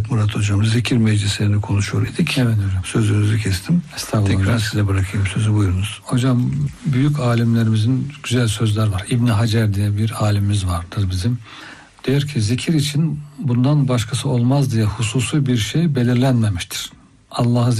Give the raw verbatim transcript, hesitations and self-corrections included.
Evet Murat Hocam, zikir meclislerini konuşuyor idik. Evet hocam. Sözünüzü kestim. Estağfurullah. Tekrar size bırakayım sözü, buyurunuz. Hocam, büyük alimlerimizin güzel sözler var. İbn Hacer diye bir alimimiz vardır bizim. Der ki zikir için bundan başkası olmaz diye hususi bir şey belirlenmemiştir. Allah'ı